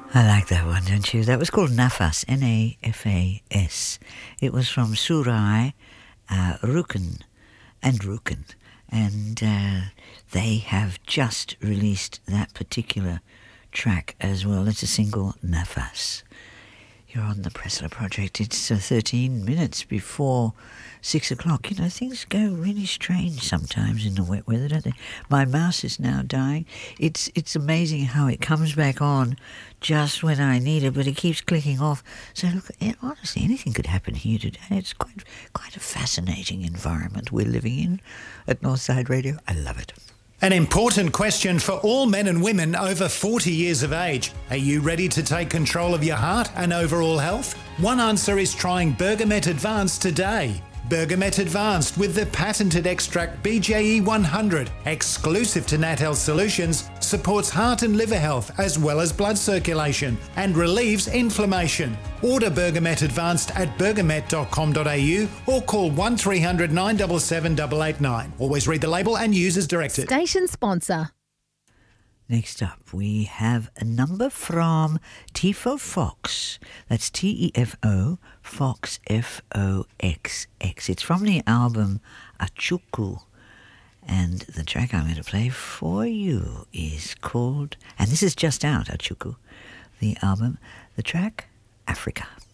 I like that one, don't you? That was called Nafas, N-A-F-A-S. It was from Surai Ruken, and they have just released that particular track as well. It's a single, Nafas. You're on the Pressler Project. It's 13 minutes before 6 o'clock. You know, things go really strange sometimes in the wet weather, don't they? My mouse is now dying. It's amazing how it comes back on just when I need it, but it keeps clicking off. So look, honestly, anything could happen here today. It's quite a fascinating environment we're living in at Northside Radio. I love it. An important question for all men and women over 40 years of age. Are you ready to take control of your heart and overall health? One answer is trying Bergamet Advanced today. Bergamet Advanced with the patented extract BJE 100, exclusive to Nat Health Solutions, supports heart and liver health as well as blood circulation and relieves inflammation. Order Bergamet Advanced at bergamet.com.au or call 1300 977 889. Always read the label and use as directed. Station sponsor. Next up, we have a number from Tefo Fox. That's T-E-F-O, Fox, F-O-X-X. It's from the album Achuku. And the track I'm going to play for you is called, and this is just out, Achuku, the album, the track, Africa.